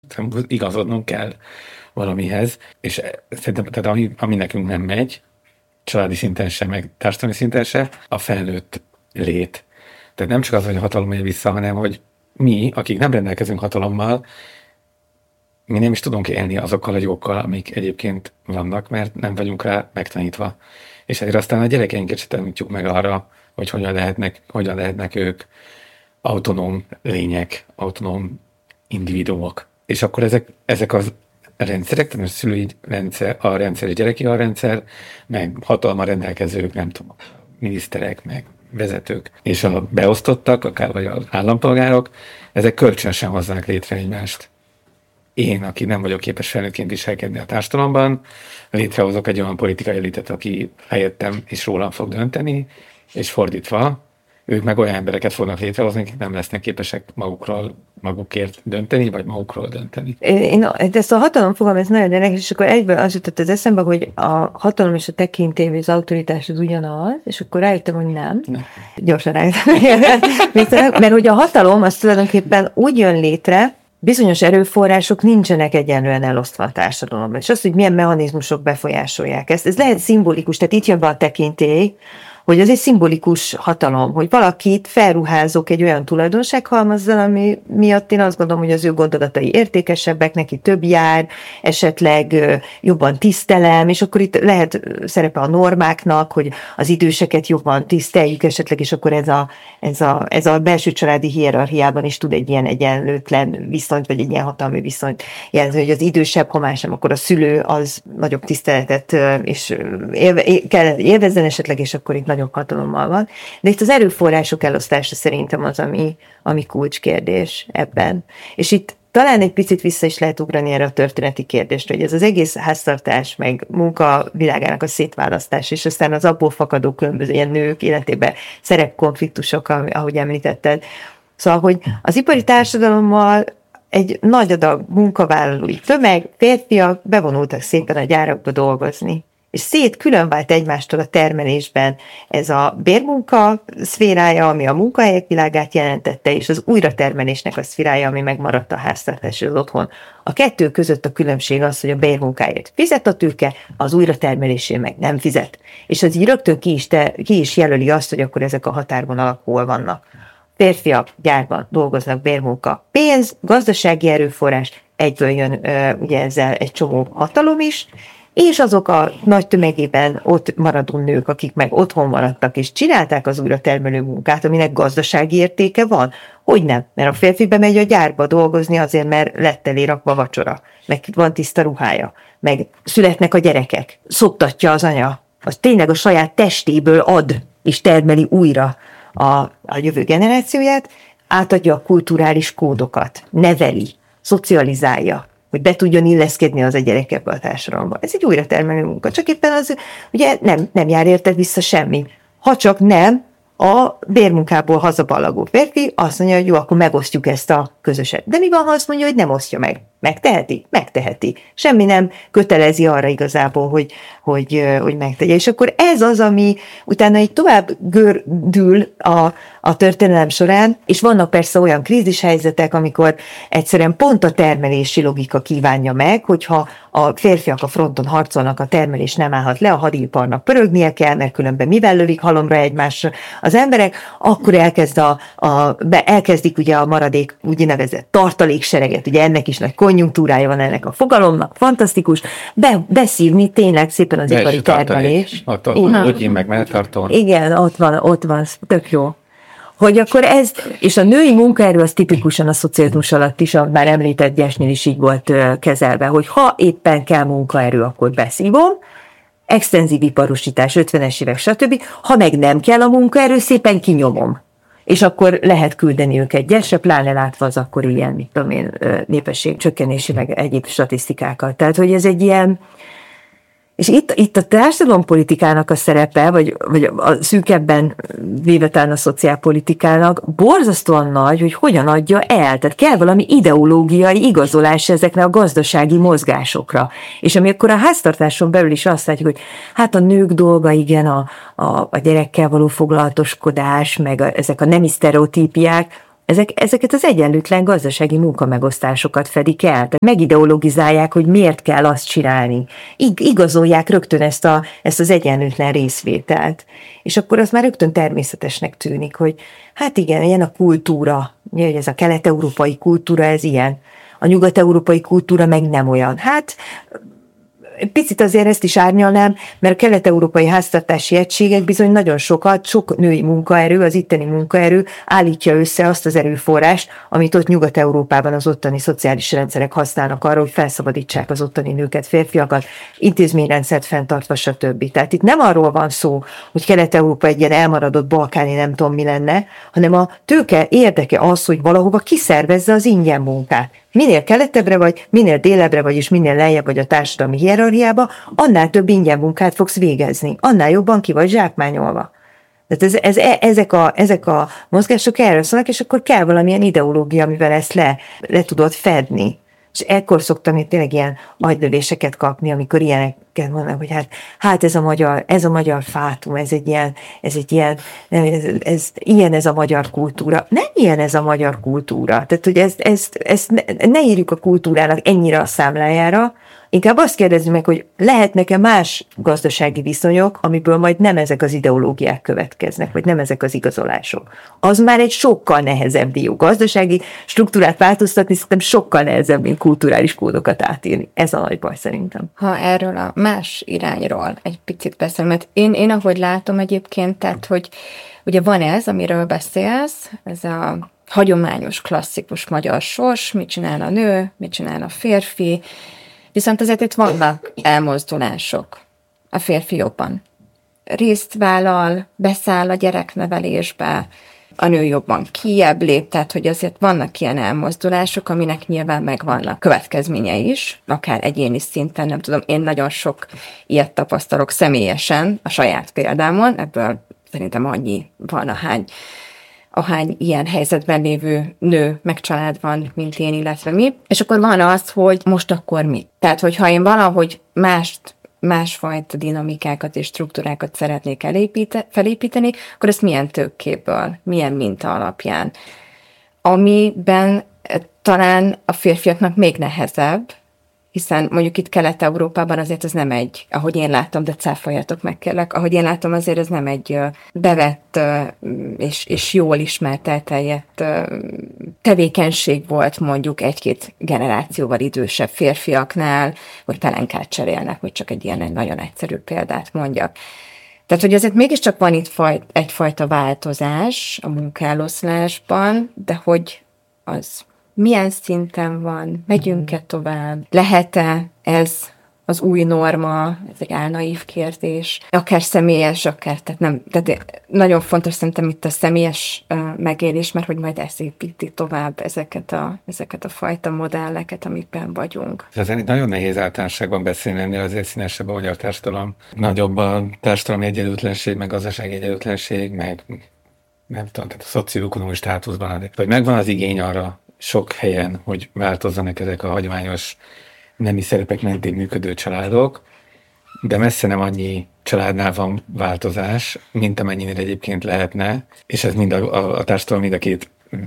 igazodnunk kell valamihez, és szerintem, tehát ami nekünk nem megy, családi szinten se, meg társadalmi szinten se, a felnőtt lét. Tehát nem csak az, hogy a hatalom megy vissza, hanem hogy mi, akik nem rendelkezünk hatalommal, mi nem is tudunk élni azokkal a jogokkal, amik egyébként vannak, mert nem vagyunk rá megtanítva. És ezért aztán a gyerekeinket se tanítjuk meg arra, hogy hogyan lehetnek ők autonóm lények, autonóm individuumok. És akkor ezek az rendszerek, tehát a szülői rendszer, a rendszer, a gyereki a rendszer, meg hatalma rendelkezők, nem tudom, miniszterek, meg vezetők, és a beosztottak, akár vagy az állampolgárok, ezek kölcsönösen hozzák létre egymást. Én, aki nem vagyok képes felnőttként viselkedni a társadalomban, létrehozok egy olyan politikai elitet, aki helyettem és rólam fog dönteni, és fordítva, ők meg olyan embereket fognak létrehozni, akik nem lesznek képesek magukért dönteni, vagy magukról dönteni. Én ezt a hatalom fogom, ez nagyon érdekes, és akkor egyből az jutott az eszembe, hogy a hatalom és a tekintély, az autoritás az ugyanaz, és akkor rájöttem, hogy nem. Gyorsan rájöttem. Mert hogy a hatalom az tulajdonképpen úgy jön létre, bizonyos erőforrások nincsenek egyenlően elosztva a társadalomban. És az, hogy milyen mechanizmusok befolyásolják ezt, ez lehet szimbolikus, tehát itt jön be a tekintély, hogy ez egy szimbolikus hatalom, hogy valakit felruházok egy olyan tulajdonsághalmazzal, ami miatt én azt gondolom, hogy az ő gondolatai értékesebbek, neki több jár, esetleg jobban tisztelem, és akkor itt lehet szerepe a normáknak, hogy az időseket jobban tiszteljük esetleg, és akkor ez a belső családi hierarchiában is tud egy ilyen egyenlőtlen viszonyt, vagy egy ilyen hatalmi viszonyt jelzni, hogy az idősebb, ha más nem, akkor a szülő az nagyobb tiszteletet és kell élvezzen esetleg, és akkor itt nagyobb hatalommal van. De itt az erőforrások elosztása szerintem az, ami kulcskérdés ebben. És itt talán egy picit vissza is lehet ugrani erre a történeti kérdést, hogy ez az egész háztartás, meg munka világának a szétválasztás, és aztán az abból fakadó különböző ilyen nők életében szerepkonfliktusok, ahogy említetted. Szóval, hogy az ipari társadalommal egy nagy adag munkavállalói tömeg, férfiak bevonultak szépen a gyárakba dolgozni. És különvált egymástól a termelésben ez a bérmunka szférája, ami a munkahelyek világát jelentette, és az újratermelésnek a szférája, ami megmaradt a háztartás és az otthon. A kettő között a különbség az, hogy a bérmunkáért fizet a tőke, az újratermelésé meg nem fizet. És az így rögtön ki is jelöli azt, hogy akkor ezek a határvonalak hol vannak. Férfiak gyárban dolgoznak, bérmunka, pénz, gazdasági erőforrás, egyből jön ugye ezzel egy csomó hatalom is, és azok a nagy tömegében ott maradó nők, akik meg otthon maradtak, és csinálták az újratermelő munkát, aminek gazdasági értéke van. Hogy nem? Mert a férfi bemegy a gyárba dolgozni azért, mert lett elé rakva vacsora, meg van tiszta ruhája, meg születnek a gyerekek, szoptatja az anya, az tényleg a saját testéből ad, és termeli újra a jövő generációját, átadja a kulturális kódokat, neveli, szocializálja, hogy be tudjon illeszkedni az a gyerek ebbe a társadalomba. Ez egy újratermelő munka, csak éppen az ugye nem jár érte vissza semmi. Ha csak nem, a bérmunkából hazaballagó férfi azt mondja, hogy jó, akkor megosztjuk ezt a közöset. De mi van, ha azt mondja, hogy nem osztja meg? Megteheti? Megteheti. Semmi nem kötelezi arra igazából, hogy megtegye. És akkor ez az, ami utána így tovább gördül a történelem során, és vannak persze olyan krízishelyzetek, amikor egyszerűen pont a termelési logika kívánja meg, hogyha a férfiak a fronton harcolnak, a termelés nem állhat le, a hadiparnak pörögnie kell, mert különben mivel lövik halomra egymásra az emberek, akkor elkezdik ugye a maradék úgynevezett tartaléksereget, ugye ennek is nagy konjunktúrája van ennek a fogalomnak, fantasztikus, beszívni tényleg szépen az ipari termelés. Ott én meg melltartón. Igen, ott van, tök jó. Hogy akkor ez, és a női munkaerő az tipikusan a szocializmus alatt is, a már említett Gyesnél is így volt kezelve, hogy ha éppen kell munkaerő, akkor beszívom, extenzív iparosítás, 50-es évek, stb. Ha meg nem kell a munkaerő, szépen kinyomom. És akkor lehet küldeni őket Gyesre, pláne látva az akkor ilyen, mit tudom én, népesség csökkenési, meg egyéb statisztikákat. Tehát, hogy ez egy ilyen. És itt a társadalompolitikának a szerepe, vagy a szűkebben véve talán a szociálpolitikának borzasztóan nagy, hogy hogyan adja el. Tehát kell valami ideológiai igazolás ezekre a gazdasági mozgásokra. És amikor a háztartáson belül is azt látjuk, hogy hát a nők dolga, igen, a gyerekkel való foglalatoskodás, meg ezek a nemi sztereotípiák, ezeket az egyenlőtlen gazdasági munkamegosztásokat fedik el. Tehát megideologizálják, hogy miért kell azt csinálni. Igazolják rögtön ezt az egyenlőtlen részvételt. És akkor az már rögtön természetesnek tűnik, hogy hát igen, ilyen a kultúra, hogy ez a kelet-európai kultúra, ez ilyen. A nyugat-európai kultúra meg nem olyan. Hát picit azért ezt is árnyalnám, mert a kelet-európai háztartási egységek bizony nagyon sok női munkaerő, az itteni munkaerő állítja össze azt az erőforrást, amit ott Nyugat-Európában az ottani szociális rendszerek használnak arra, hogy felszabadítsák az ottani nőket, férfiakat, intézményrendszert fenntartva, stb. Tehát itt nem arról van szó, hogy Kelet-Európa egy ilyen elmaradott balkáni nem tudom mi lenne, hanem a tőke érdeke az, hogy valahova kiszervezze az ingyen munkát. Minél keletebbre vagy, minél délebbre vagy, és minél lejjebb vagy a társadalmi hierarchiába, annál több ingyen munkát fogsz végezni, annál jobban ki vagy zsákmányolva. Tehát ezek a mozgások erről szólnak, és akkor kell valamilyen ideológia, amivel ezt le tudod fedni. És ekkor szoktam én tényleg ilyen agylövéseket kapni, amikor ilyeneket mondanak, hogy hát ez a magyar fátum, ez ilyen ez a magyar kultúra. Nem ilyen ez a magyar kultúra. Tehát, hogy ezt ne írjuk a kultúrának ennyire a számlájára, inkább azt kérdezzük meg, hogy lehetnek-e más gazdasági viszonyok, amiből majd nem ezek az ideológiák következnek, vagy nem ezek az igazolások. Az már egy sokkal nehezebb dió. Gazdasági struktúrát változtatni szerintem sokkal nehezebb, mint kulturális kódokat átírni. Ez a nagy baj szerintem. Ha erről a más irányról egy picit beszélünk, mert én ahogy látom egyébként, tehát, hogy ugye van ez, amiről beszélsz, ez a hagyományos, klasszikus magyar sors, mit csinál a nő, mit csinál a férfi, viszont azért itt vannak elmozdulások. A férfi jobban részt vállal, beszáll a gyereknevelésbe, a nő jobban kijebb lép, tehát hogy azért vannak ilyen elmozdulások, aminek nyilván megvannak következményei is, akár egyéni szinten, nem tudom, én nagyon sok ilyet tapasztalok személyesen a saját példámon, ebből szerintem annyi van, ahány ilyen helyzetben lévő nő, meg család van, mint én, illetve mi. És akkor van az, hogy most akkor mi? Tehát, hogyha én valahogy másfajta dinamikákat és struktúrákat szeretnék felépíteni, akkor ezt milyen tőkéből, milyen minta alapján. Amiben talán a férfiaknak még nehezebb, hiszen mondjuk itt Kelet-Európában azért ez nem egy, ahogy én látom, de cáfoljatok meg kérlek, ahogy én látom, azért ez nem egy bevett és jól ismert elterjedt tevékenység volt mondjuk egy-két generációval idősebb férfiaknál, hogy pelenkát cserélnek, hogy csak egy ilyen nagyon egyszerű példát mondjak. Tehát, hogy azért mégiscsak van itt egyfajta változás a munkaeloszlásban, de hogy az milyen szinten van, megyünk-e tovább, lehet-e ez az új norma, ez egy álnaív kérdés, akár személyes, tehát nagyon fontos szerintem itt a személyes megélés, mert hogy majd ez építi tovább ezeket a fajta modelleket, amikben vagyunk. Ez nagyon nehéz általánosságban beszélni, ennél azért színesebb a magyar társadalom. Nagyobb a társadalmi egyenlőtlenség, meg gazdasági egyenlőtlenség, meg nem tudom, tehát a szocioekonomikus státuszban, hogy megvan az igény arra sok helyen, hogy változzanak ezek a hagyományos nemi szerepek mentén működő családok, de messze nem annyi családnál van változás, mint amennyire egyébként lehetne, és ez mind a társadalom mind a két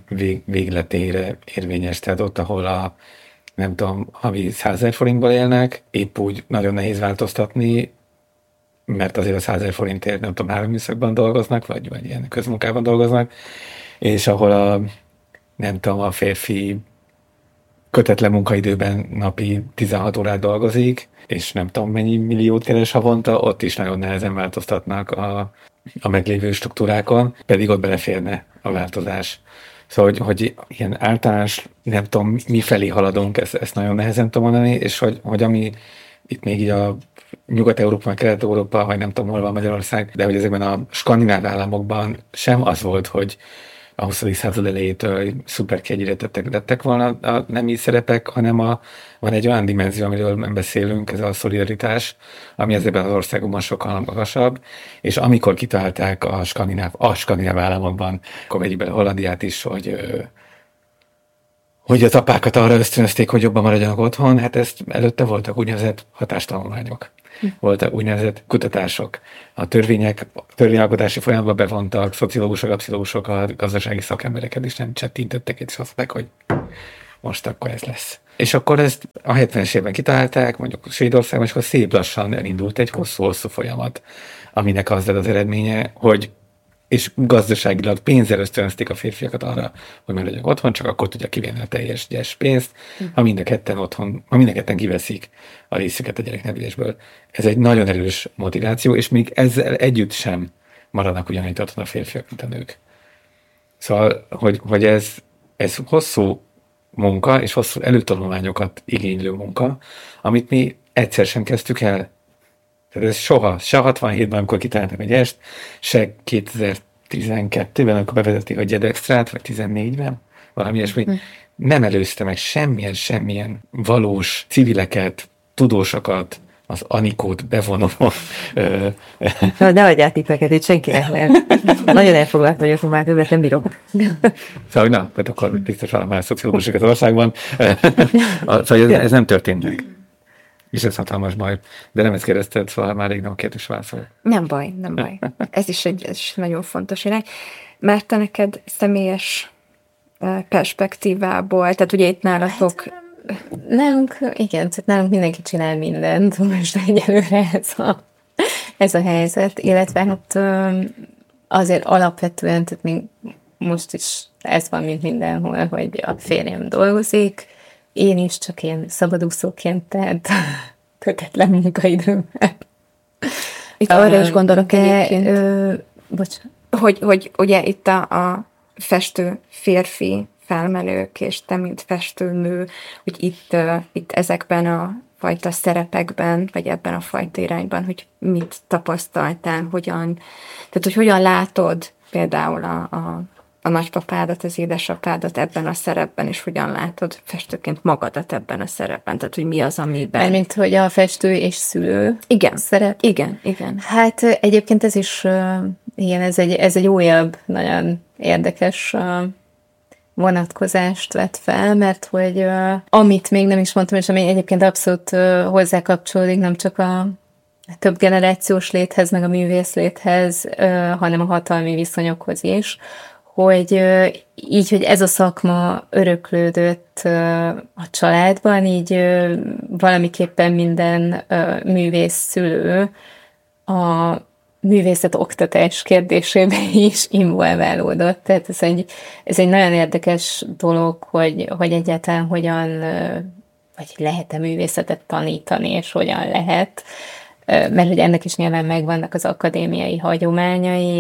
végletére érvényes. Tehát ott, ahol nem tudom, havi 100 000 forintból élnek, épp úgy nagyon nehéz változtatni, mert azért a 100 000 forintért nem tudom, 3 műszakban dolgoznak, vagy ilyen közmunkában dolgoznak, és ahol nem tudom, a férfi kötetlen munkaidőben napi 16 órát dolgozik, és nem tudom mennyi milliót keres havonta, ott is nagyon nehezen változtatnak a meglévő struktúrákon, pedig ott beleférne a változás. Szóval, hogy ilyen általános, nem tudom, mifelé haladunk, ezt nagyon nehezen tudom mondani, és hogy ami itt még így a Nyugat-Európa, Kelet-Európa, vagy nem tudom, hol van Magyarország, de hogy ezekben a skandináv államokban sem az volt, hogy a 20. század elejétől szuper kiegyenlítettek lettek volna a nemi szerepek, hanem van egy olyan dimenzió, amiről nem beszélünk, ez a szolidaritás, ami ezekben az országokban sokkal magasabb, és amikor kitalálták a skandináv államokban, akkor vegyük bele Hollandiát is, hogy az apákat arra ösztönözték, hogy jobban maradjanak otthon, hát ezt előtte voltak úgynevezett hatástanulmányok. voltak úgynevezett kutatások. A törvényalkotási folyamatba bevontak szociológusokat, pszichológusokat, gazdasági szakembereket, és nem csettintettek, és azt mondták, hogy most akkor ez lesz. És akkor ezt a 70-es évben kitalálták, mondjuk Svédországban, és akkor szép lassan elindult egy hosszú folyamat, aminek az lett az eredménye, hogy és gazdaságilag pénzzel ösztönözték a férfiakat arra, hogy maradjanak otthon, csak akkor tudja kivenni a teljes gyes pénzt, ha mind a ketten kiveszik a részüket a gyereknevelésből. Ez egy nagyon erős motiváció, és még ezzel együtt sem maradnak ugyanúgy otthon a férfiak, mint a nők. Szóval, hogy ez hosszú munka, és hosszú előtanulmányokat igénylő munka, amit mi egyszer sem kezdtük el. Tehát ez soha, se 67-ben, amikor kitaláltak a gyest, se 2012-ben, amikor bevezették a gyedextrát, vagy 14-ben, valami ilyesmi, nem előzte meg semmilyen valós civileket, tudósokat, az Anikót bevonó. Ne adjál tippeket, itt senkinek nem. Nagyon elfoglalt vagyok, hogy már többet nem bírok. Szóval, na, mert akkor biztos van már szociológusok az országban. Szóval ez nem történt meg. És ez hatalmas baj. De nem ezt kérdezted, szóval már rég nem a kérdés válaszol. Nem baj. Ez is nagyon fontos irány. Mert te neked személyes perspektívából, tehát ugye itt nálatok... Nálunk mindenki csinál mindent, most egyelőre ez a helyzet, illetve hát azért alapvetően, tehát még most is ez van, mint mindenhol, hogy a férjem dolgozik, én is csak ilyen szabadúszóként, tehát kötetlen munkaidőmmel. Itt arra is gondolok egyébként, hogy ugye itt a festő férfi felmenők, és te, mint festőnő, hogy itt ezekben a fajta szerepekben, vagy ebben a fajta irányban, hogy mit tapasztaltál, hogyan látod például a nagypapádat, az édesapádat ebben a szerepben, és hogyan látod festőként magadat ebben a szerepben, tehát hogy mi az, amiben... Mint hogy a festő és szülő szerep. Igen. Hát egyébként ez is, igen, ez egy újabb, nagyon érdekes vonatkozást vett fel, mert hogy amit még nem is mondtam, és ami egyébként abszolút hozzá kapcsolódik, nem csak a több generációs léthez, meg a művész léthez, hanem a hatalmi viszonyokhoz is, hogy így, hogy ez a szakma öröklődött a családban, így valamiképpen minden művész szülő a művészet oktatás kérdésében is involválódott. Tehát ez egy nagyon érdekes dolog, hogy egyáltalán hogyan, vagy lehet-e művészetet tanítani, és hogyan lehet, mert hogy ennek is nyilván megvannak az akadémiai hagyományai,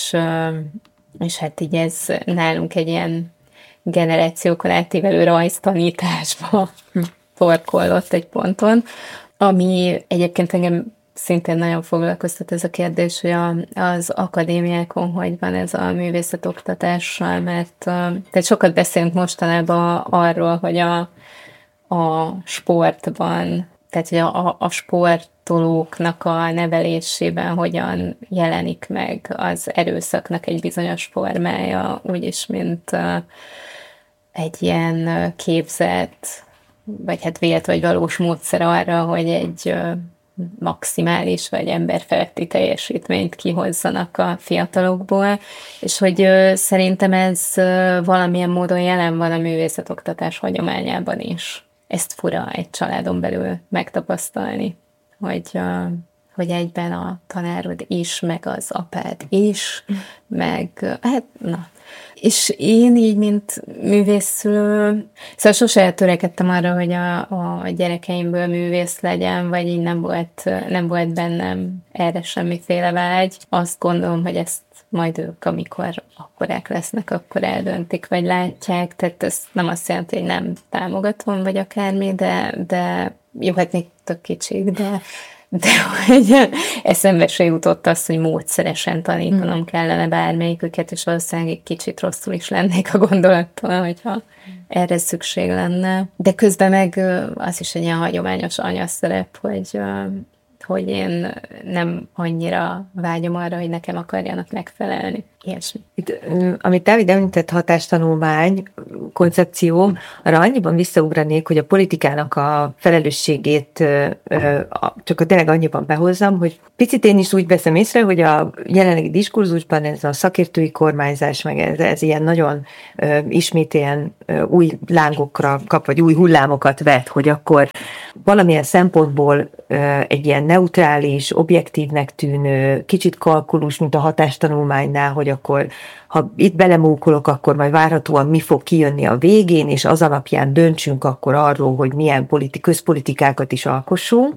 és hát így ez nálunk egy ilyen generációkon átívelő rajztanításba torkollott egy ponton, ami egyébként engem szintén nagyon foglalkoztat ez a kérdés, hogy az akadémiákon hogy van ez a művészetoktatással, mert tehát sokat beszélünk mostanában arról, hogy a sportban, tehát hogy a sportolóknak a nevelésében hogyan jelenik meg az erőszaknak egy bizonyos formája, úgyis, mint egy ilyen képzett, vagy hát vélt vagy valós módszer arra, hogy egy maximális vagy emberfeletti teljesítményt kihozzanak a fiatalokból, és hogy szerintem ez valamilyen módon jelen van a művészetoktatás hagyományában is. Ezt fura egy családon belül megtapasztalni, hogy egyben a tanárod is, meg az apád is, meg hát na. És én így, mint művészszülő, szóval sose törekedtem arra, hogy a gyerekeimből művész legyen, vagy így nem volt bennem erre semmiféle vágy. Azt gondolom, hogy ezt majd ők, amikor akkorák lesznek, akkor eldöntik, vagy látják, tehát ez nem azt jelenti, hogy nem támogatom, vagy akármi, de jó, hát még tök kicsik, de hogy eszembe se jutott az, hogy módszeresen tanítanom kellene bármelyiküket, és valószínűleg egy kicsit rosszul is lennék a gondolattal, hogyha erre szükség lenne. De közben meg az is egy ilyen hagyományos anyaszerep, hogy én nem annyira vágyom arra, hogy nekem akarjanak megfelelni. ilyesmi. Itt, amit Dávid említett, hatástanulmány, koncepció, arra annyiban visszaugranék, hogy a politikának a felelősségét csak tényleg annyiban behozzam, hogy picit én is úgy veszem észre, hogy a jelenlegi diskurzusban ez a szakértői kormányzás, meg ez ilyen nagyon ismét ilyen új lángokra kap, vagy új hullámokat vet, hogy akkor valamilyen szempontból egy ilyen neutrális, objektívnek tűnő, kicsit kalkulus, mint a hatástanulmánynál, hogy akkor, ha itt belemókolok, akkor majd várhatóan mi fog kijönni a végén, és az alapján döntsünk akkor arról, hogy milyen közpolitikákat is alkossunk.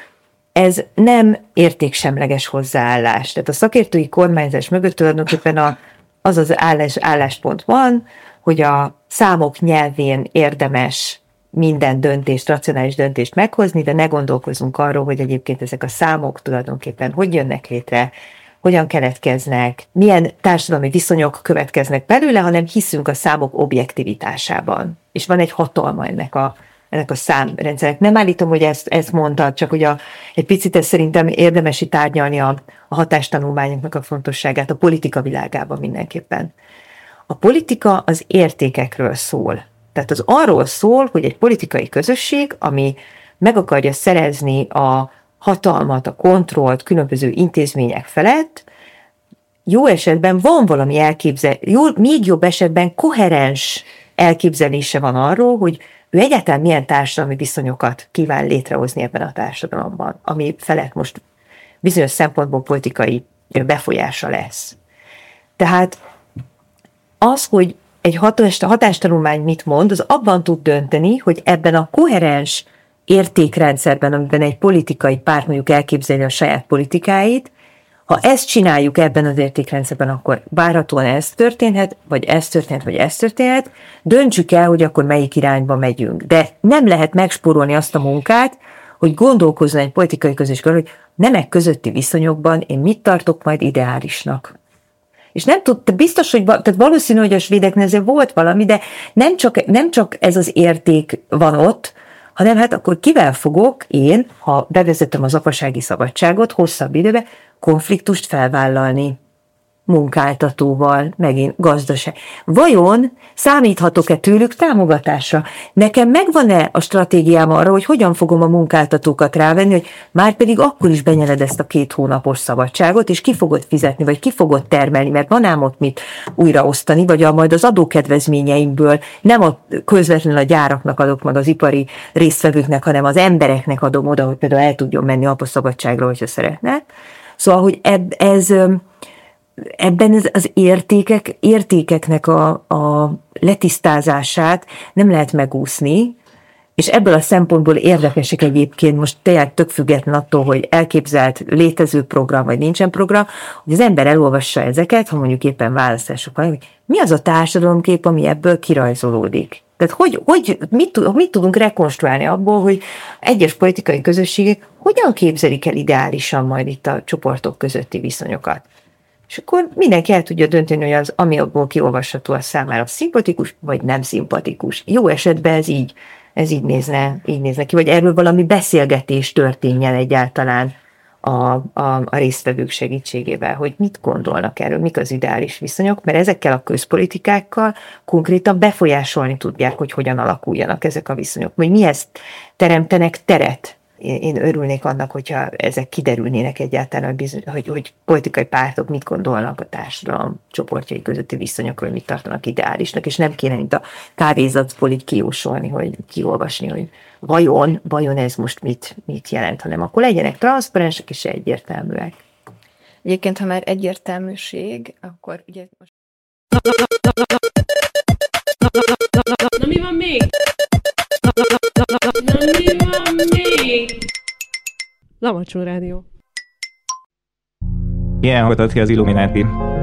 Ez nem értéksemleges hozzáállás. Tehát a szakértői kormányzás mögött tulajdonképpen az álláspont van, hogy a számok nyelvén érdemes minden döntést, racionális döntést meghozni, de ne gondolkozzunk arról, hogy egyébként ezek a számok tulajdonképpen hogy jönnek létre, hogyan keletkeznek, milyen társadalmi viszonyok következnek belőle, hanem hiszünk a számok objektivitásában. És van egy hatalma ennek a számrendszerek. Nem állítom, hogy ezt mondtad, csak hogy egy picit ezt szerintem érdemes itt tárgyalni a hatástanulmányoknak a fontosságát a politika világában mindenképpen. A politika az értékekről szól. Tehát az arról szól, hogy egy politikai közösség, ami meg akarja szerezni a hatalmat, a kontrollt különböző intézmények felett, jó esetben van valami még jobb esetben koherens elképzelése van arról, hogy ő egyáltalán milyen társadalmi viszonyokat kíván létrehozni ebben a társadalomban, ami felett most bizonyos szempontból politikai befolyása lesz. Tehát az, hogy egy hatástanulmány mit mond, az abban tud dönteni, hogy ebben a koherens értékrendszerben, amiben egy politikai párt mondjuk elképzeli a saját politikáit, ha ezt csináljuk ebben az értékrendszerben, akkor várhatóan ez történhet, vagy ez történhet, vagy ez történhet, döntsük el, hogy akkor melyik irányba megyünk. De nem lehet megspórolni azt a munkát, hogy gondolkozzon egy politikai közösség, hogy nemek közötti viszonyokban én mit tartok majd ideálisnak. És nem tud, biztos, hogy tehát valószínű, hogy a svédeknél ezért volt valami, de nem csak ez az érték van ott, hanem hát akkor kivel fogok én, ha bevezetem az apasági szabadságot hosszabb időben, konfliktust felvállalni munkáltatóval, megint gazdaság. Vajon számíthatok-e tőlük támogatásra? Nekem megvan-e a stratégiám arra, hogy hogyan fogom a munkáltatókat rávenni, hogy már pedig akkor is benyeled ezt a 2 hónapos szabadságot, és ki fogod fizetni, vagy ki fogod termelni, mert van ám ott mit újraosztani, vagy majd az adókedvezményeimből nem közvetlenül a gyáraknak adok meg az ipari résztvevőknek, hanem az embereknek adom oda, hogy például el tudjon menni apaszabadságra, hogyha szeretne. Szóval, hogy ebben az értékeknek a letisztázását nem lehet megúszni, és ebből a szempontból érdekesek egyébként, most tényleg tök független attól, hogy elképzelt létező program, vagy nincsen program, hogy az ember elolvassa ezeket, ha mondjuk éppen választások van, hogy mi az a társadalomkép, ami ebből kirajzolódik. Tehát mit tudunk rekonstruálni abból, hogy egyes politikai közösségek hogyan képzelik el ideálisan majd itt a csoportok közötti viszonyokat. És akkor mindenki el tudja dönteni, hogy az, ami abból kiolvasható, az számára szimpatikus, vagy nem szimpatikus. Jó esetben ez így nézne ki, vagy erről valami beszélgetés történjen egyáltalán a résztvevők segítségével, hogy mit gondolnak erről, mik az ideális viszonyok, mert ezekkel a közpolitikákkal konkrétan befolyásolni tudják, hogy hogyan alakuljanak ezek a viszonyok, hogy mihez teremtenek teret. Én örülnék annak, hogyha ezek kiderülnének egyáltalán, hogy politikai pártok mit gondolnak a társadalom csoportjai közötti viszonyokról, mit tartanak ideálisnak, és nem kéne, mint a kávézacból így kijósolni, hogy kiolvasni, hogy vajon ez most mit jelent, hanem akkor legyenek transzparensek és egyértelműek. Egyébként, ha már egyértelműség, akkor ugye most... Na mi van még? Na mi van még? Lamacsó Rádió. Ilyen hallgatott ki az Illuminati.